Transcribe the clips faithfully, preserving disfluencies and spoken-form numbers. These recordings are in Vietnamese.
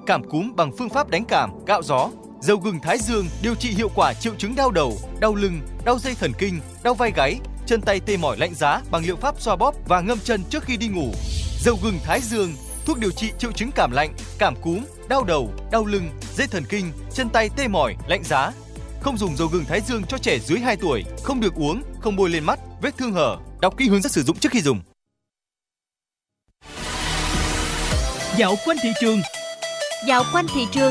cảm cúm bằng phương pháp đánh cảm, cạo gió. Dầu gừng Thái Dương điều trị hiệu quả triệu chứng đau đầu, đau lưng, đau dây thần kinh, đau vai gáy, chân tay tê mỏi lạnh giá bằng liệu pháp xoa bóp và ngâm chân trước khi đi ngủ. Dầu gừng Thái Dương, thuốc điều trị triệu chứng cảm lạnh, cảm cúm, đau đầu, đau lưng, dây thần kinh, chân tay tê mỏi, lạnh giá. Không dùng dầu gừng Thái Dương cho trẻ dưới hai tuổi, không được uống, không bôi lên mắt, vết thương hở. Đọc kỹ hướng dẫn sử dụng trước khi dùng. Dạo quanh thị trường. Dạo quanh thị trường.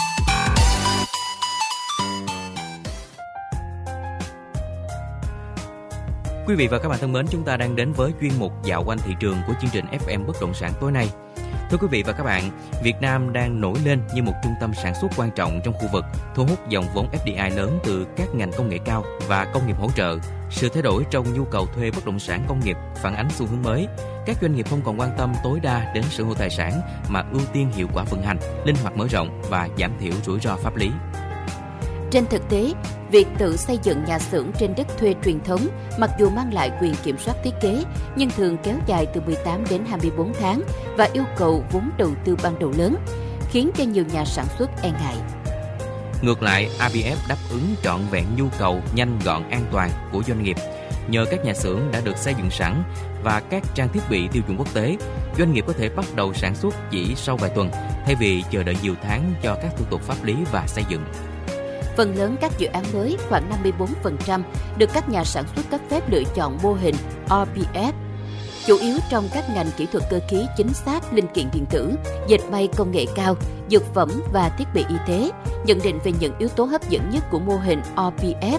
Quý vị và các bạn thân mến, chúng ta đang đến với chuyên mục Dạo quanh thị trường của chương trình ép em Bất động sản tối nay. Thưa quý vị và các bạn, Việt Nam đang nổi lên như một trung tâm sản xuất quan trọng trong khu vực, thu hút dòng vốn ép đê i lớn từ các ngành công nghệ cao và công nghiệp hỗ trợ. Sự thay đổi trong nhu cầu thuê bất động sản công nghiệp phản ánh xu hướng mới. Các doanh nghiệp không còn quan tâm tối đa đến sở hữu tài sản mà ưu tiên hiệu quả vận hành, linh hoạt mở rộng và giảm thiểu rủi ro pháp lý. Trên thực tế, việc tự xây dựng nhà xưởng trên đất thuê truyền thống mặc dù mang lại quyền kiểm soát thiết kế nhưng thường kéo dài từ mười tám đến hai mươi bốn tháng và yêu cầu vốn đầu tư ban đầu lớn, khiến cho nhiều nhà sản xuất e ngại. Ngược lại, a bê ép đáp ứng trọn vẹn nhu cầu nhanh gọn an toàn của doanh nghiệp. Nhờ các nhà xưởng đã được xây dựng sẵn và các trang thiết bị tiêu chuẩn quốc tế, doanh nghiệp có thể bắt đầu sản xuất chỉ sau vài tuần thay vì chờ đợi nhiều tháng cho các thủ tục pháp lý và xây dựng. Phần lớn các dự án mới, khoảng năm mươi bốn phần trăm, được các nhà sản xuất cấp phép lựa chọn mô hình rờ pê ép, chủ yếu trong các ngành kỹ thuật cơ khí chính xác, linh kiện điện tử, dệt may công nghệ cao, dược phẩm và thiết bị y tế. Nhận định về những yếu tố hấp dẫn nhất của mô hình rờ pê ép